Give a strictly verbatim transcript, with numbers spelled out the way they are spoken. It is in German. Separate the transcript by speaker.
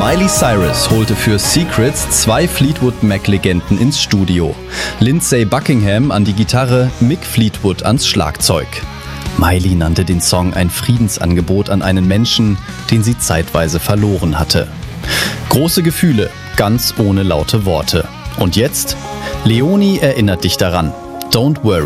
Speaker 1: Miley Cyrus holte für Secrets zwei Fleetwood Mac-Legenden ins Studio. Lindsey Buckingham an die Gitarre, Mick Fleetwood ans Schlagzeug. Miley nannte den Song ein Friedensangebot an einen Menschen, den sie zeitweise verloren hatte. Große Gefühle, ganz ohne laute Worte. Und jetzt? Leonie erinnert dich daran. Don't worry.